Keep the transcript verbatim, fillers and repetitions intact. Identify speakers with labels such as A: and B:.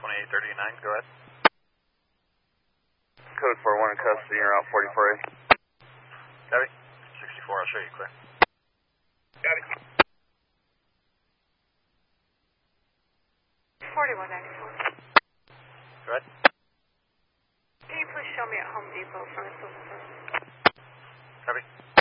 A: twenty-eight thirty-nine, go ahead.
B: Code four one in custody, you're out forty-four A.
A: Copy. sixty-four, I'll show you clear.
B: Got it.
C: forty-one ninety-four.
A: Go ahead.
C: Can you please show me at Home Depot front of the
A: Copy.